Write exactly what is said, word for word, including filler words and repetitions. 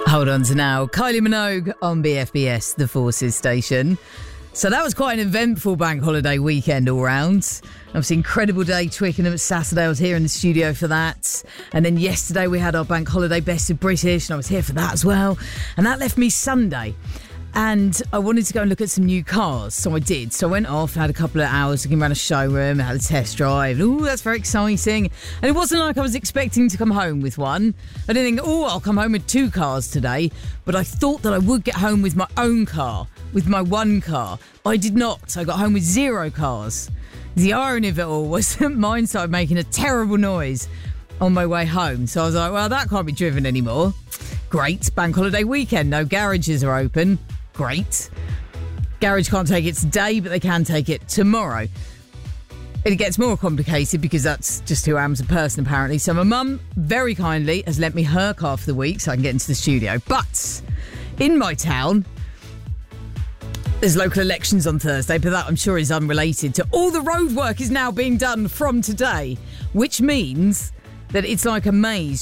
Hold on to now. Kylie Minogue on B F B S, the Forces station. So that was quite an eventful bank holiday weekend all round. Obviously, incredible day, Twickenham at Saturday. I was here in the studio for that. And then yesterday we had our bank holiday Best of British, and I was here for that as well. And that left me Sunday. And I wanted to go and look at some new cars, so I did. So I went off, had a couple of hours looking around a showroom, had a test drive. Ooh, that's very exciting. And it wasn't like I was expecting to come home with one. I didn't think, oh, I'll come home with two cars today. But I thought that I would get home with my own car, with my one car. I did not. I got home with zero cars. The irony of it all was that mine started making a terrible noise on my way home. So I was like, well, that can't be driven anymore. Great. Bank holiday weekend. No garages are open. Great. Garage can't take it today, but they can take it tomorrow. It gets more complicated because that's just who I am as a person, apparently. So my mum, very kindly, has lent me her car for the week so I can get into the studio. But in my town, there's local elections on Thursday, but that I'm sure is unrelated to all the road work is now being done from today, which means that it's like a maze